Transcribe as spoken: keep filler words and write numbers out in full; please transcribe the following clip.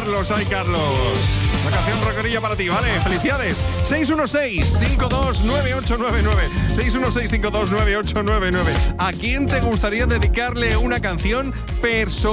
Carlos, ay Carlos. Una canción rockerilla para ti, ¿vale? Felicidades. seis uno seis, cinco dos nueve ocho nueve nueve. seis uno seis, cinco dos nueve ocho nueve nueve. ¿A quién te gustaría dedicarle una canción personal?